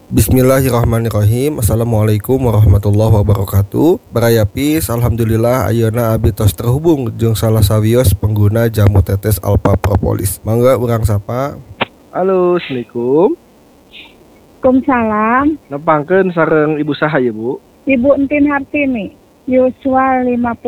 Bismillahirrahmanirrahim. Assalamualaikum warahmatullahi wabarakatuh. Barayapis, alhamdulillah ayeuna abdi tos terhubung jeung salah sawios pengguna jamu tetes Alpha Propolis. Mangga urang sapa. Halo, assalamualaikum. Waalaikumsalam. Nepangkeun sareng ibu saha ya, Bu? Ibu Entin Hartini, yuswa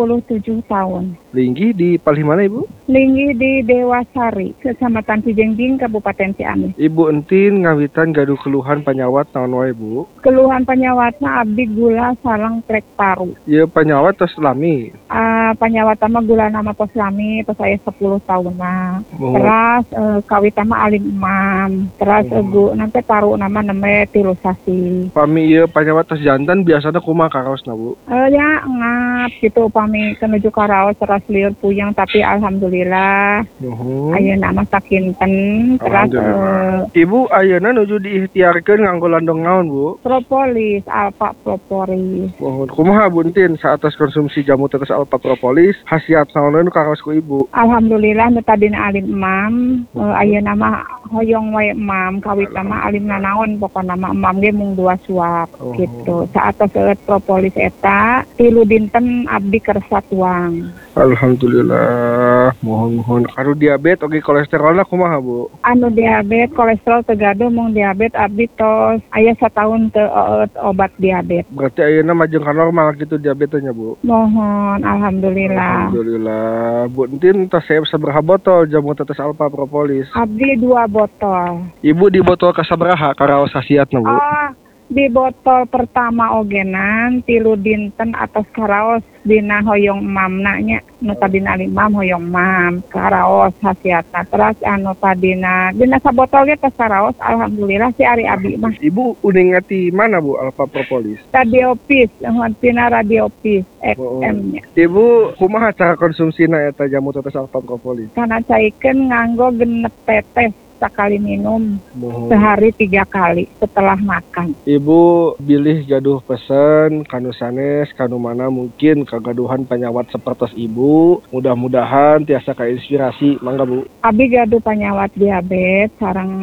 57 tahun. Linggi di palih mana, Ibu? Linggi di Dewasari, Kecamatan Cijengjing, Kabupaten Ciamis. Ibu Entin ngawitan gaduh keluhan panyawat naon wae, Bu? Keluhan penyawatna abdi gula sareng trek paru. Ieu panyawat tos lami. Penyawat mah gula nama tos lami, tos aya 10 tahunna. Oh. Terus kawita mah alim imam. Terus egu nanti paru nama neme tilusasi. Pami ieu panyawat tos jantan biasana kumaha karaosna, Bu? Ya ngap gitu upami kenuju karaos terus liur puyeng tapi alhamdulillah Nuhun. ayeuna mah sakinten terus Alhamdulillah. Ibu ayeuna nuju diikhtiarkeun nganggo landong naon, Bu? propolis Alpha Propolis. Mohon kumaha Bu Entin saatas konsumsi jamu tetes Alpha Propolis khasiat naon nu karaos ku Ibu? Alhamdulillah nu tadina alim imam ayeuna mah hoyong wae imam kawitna mah alimna naon pokona mah imam ge mung 2 suap gitu. Saatos propolis eta 3 dinten abdi kersa tuang. Alhamdulillah, mohon karo diabetes oge kolesterolna kumaha, Bu? Anu diabetes kolesterol tegaduh mung diabetes abdi tos aya satahun teu obat diabetes. Berarti ayeuna majeng ka normal gitu diabetesnya, Bu? Mohon alhamdulillah. Alhamdulillah. Bu Entin tos saya sabaraha botol jamu tetes Alpha Propolis? Abdi 2 botol. Ibu di botol kasabaraha karaos khasiatna, Bu? Di botol pertama ogenan 3 dinten atas karaos dina hoyong mamna nya nu tadina imam hoyong mam karaos khasiatna. Terus anu tadina dina sabotol ge tos karaos alhamdulillah si ari abi mah. Ibu udah ngati mana, Bu, Alpha Propolis? Radiopis, tina Radiopis FM-nya. Ibu kumaha cara konsumsina eta jamu tetes Alpha Propolis? Kana caikeun nganggo genep tetes sekali minum Mohon. sehari 3 kali setelah makan. Ibu bilih gaduh pesen kanu sanes kanu mana mungkin kagaduhan penyawat sepertos Ibu. Mudah-mudahan tiasa kainspirasi. Mangga, Bu. Abi gaduh penyawat diabetes sareng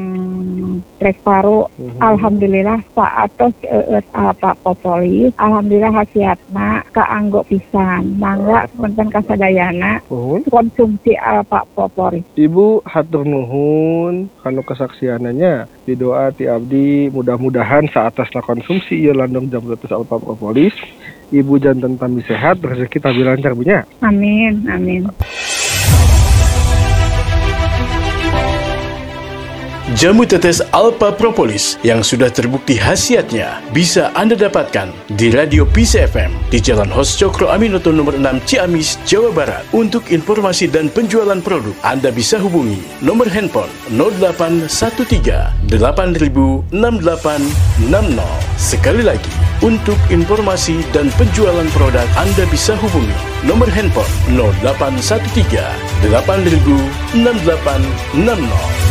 trek paru. Alhamdulillah saatos Alpha Propolis. Alhamdulillah khasiatna kaanggo pisan. Mangga sepunten kasadayana konsumsi Alpha Propolis. Ibu hatur nuhun kanu kesaksiananya di doa ti abdi mudah-mudahan saatasna konsumsi ieu landong jamu tetes Alpha Propolis Ibu janten tambi sehat rezeki tambi lancar punya. Amin amin. Jamu tetes Alpha Propolis yang sudah terbukti khasiatnya bisa Anda dapatkan di Radio Peace FM di Jalan Hos Cokro Aminoto nomor 6 Ciamis, Jawa Barat. Untuk informasi dan penjualan produk, Anda bisa hubungi nomor handphone 0813 8000 6860. Sekali lagi, untuk informasi dan penjualan produk, Anda bisa hubungi nomor handphone 0813 8000 6860.